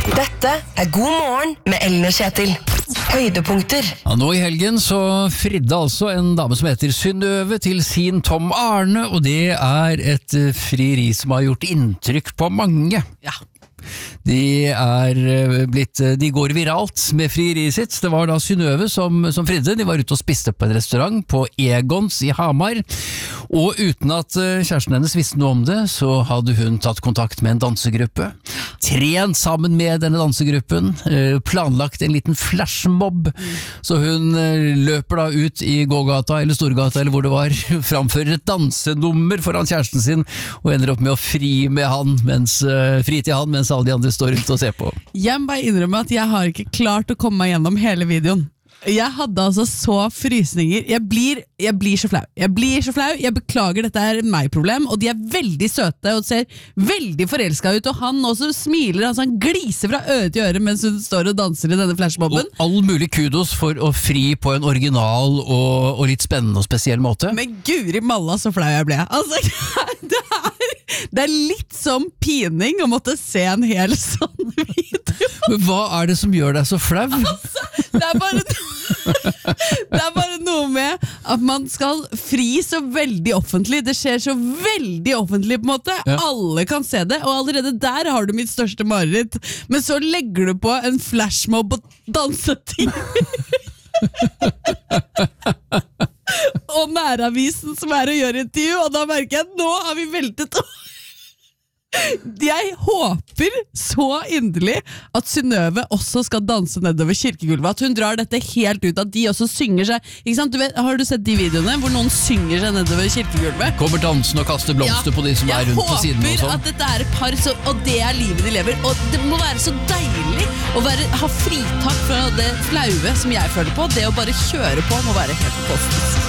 Dette God morgen med Ellen og Kjetil. Høydepunkter. Ja, nå i helgen så fridde altså en dame som heter Synnøve til sin Tom Arne, og det et frieri som har gjort inntrykk på mange. Ja. De går viralt med frieriet sitt. Det var da Synnøve som fridde. De var ute og spiste på en restaurant på Egons i Hamar, og uten at kjæresten hennes visste noe om det, så hadde hun tatt kontakt med en dansegruppe, trent sammen med denne dansegruppen, planlagt en liten flashmob, så hun løper da ut i gågata eller Storgata eller hvor det var, framfører et dansenummer foran kjæresten sin, og ender opp med å fri til han mens alle de andre står rundt og ser på. Jeg må bare innrømme at jeg har ikke klart å komme meg gjennom hele videoen. Jeg hadde altså så frysninger. Jeg blir så flau. Jeg beklager, dette meg-problem, og de veldig søte og ser veldig forelsket ut, og han også smiler, altså han gliser fra øre til øre mens hun står og danser i denne flashmobben. Og all mulig kudos for å fri på en original og litt spennende og spesiell måte. Men guri malla så flau jeg ble. Altså, det litt som pining å måtte se en hel sånn video. Men hva det som gjør deg så flau? Altså, det bare noe med at man skal fri så veldig offentlig. Det skjer så veldig offentlig på en måte. Ja. Alle kan se det, og allerede der har du mitt største mareritt. Men så legger du på en flashmob og danseting. Og Næravisen som å gjøre intervju, og da merker jeg at nå har vi veltet. Jeg håper så inderlig at Synnøve også skal danse nedover kirkegulvet, at hun drar dette helt ut, at de også synger seg, ikke sant? Har du sett de videoene hvor noen synger seg nedover kirkegulvet? Kommer dansen og kaster blomster på de som rundt på siden og sånn. Jeg håper at dette et par, og det livet de lever, og det må være så deilig å ha fritak fra det flaue som jeg føler på. Det å bare kjøre på må være helt fantastisk.